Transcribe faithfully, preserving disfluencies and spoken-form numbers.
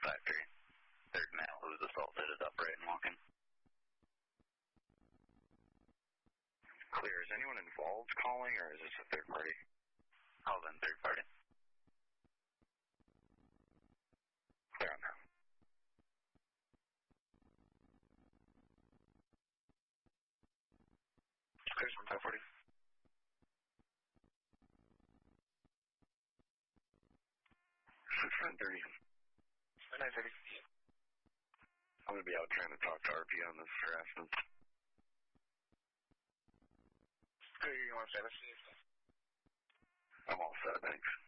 Factory. Third male who was assaulted is upright and walking. Clear. Is anyone involved calling, or is this a third party? Call in third party. Clear on that. Clear from five forty. nine thirty. nine thirty. I'm going to be out trying to talk to R P on this harassment. Clear, you want to say this? I'm all set, thanks.